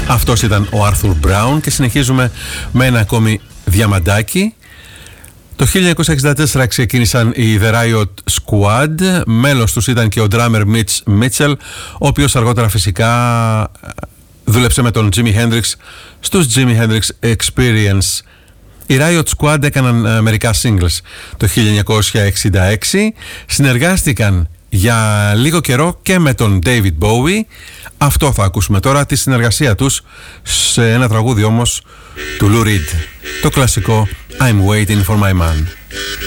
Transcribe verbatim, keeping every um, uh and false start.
Αυτός ήταν ο Άρθουρ Μπράουν και συνεχίζουμε με ένα ακόμη διαμαντάκι. Το χίλια εννιακόσια εξήντα τέσσερα ξεκίνησαν οι The Riot Squad. Μέλος τους ήταν και ο drummer Mitch Mitchell, ο οποίος αργότερα φυσικά δούλεψε με τον Jimi Hendrix στους Jimi Hendrix Experience. Οι Riot Squad έκαναν uh, μερικά singles το χίλια εννιακόσια εξήντα έξι, συνεργάστηκαν για λίγο καιρό και με τον David Bowie. Αυτό θα ακούσουμε τώρα, τη συνεργασία τους σε ένα τραγούδι όμως του Lou Reed, το κλασικό I'm Waiting for My Man.